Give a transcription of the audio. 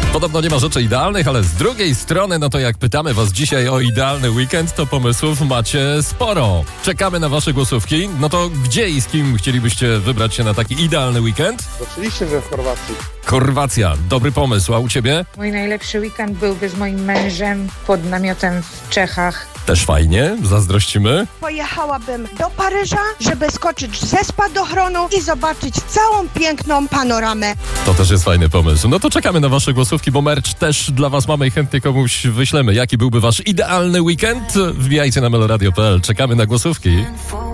Podobno nie ma rzeczy idealnych, ale z drugiej strony, no to jak pytamy was dzisiaj o idealny weekend, to pomysłów macie sporo. Czekamy na wasze głosówki. No to gdzie i z kim chcielibyście wybrać się na taki idealny weekend? Oczywiście, że w Chorwacji. Chorwacja, dobry pomysł, a u ciebie? Mój najlepszy weekend byłby z moim mężem pod namiotem w Czechach. Też fajnie, zazdrościmy. Pojechałabym do Paryża, żeby skoczyć ze spadochronu i zobaczyć całą piękną panoramę. To też jest fajny pomysł. No to czekamy na wasze głosówki, bo merch też dla was mamy i chętnie komuś wyślemy. Jaki byłby wasz idealny weekend? Wbijajcie na meloradio.pl. Czekamy na głosówki.